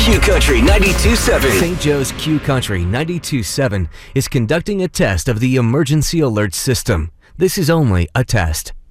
Q Country 92.7. St. Joe's Q Country 92.7 is conducting a test of the emergency alert system. This is only a test.